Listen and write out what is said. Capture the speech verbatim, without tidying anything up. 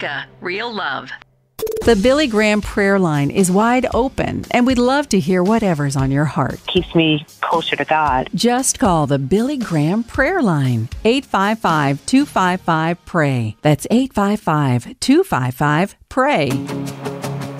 Rebecca, real love. The Billy Graham prayer line is wide open, and we'd love to hear whatever's on your heart. Keeps me closer to God. Just call the Billy Graham prayer line, eight five five, two five five, P R A Y. That's eight five five, two five five, P R A Y.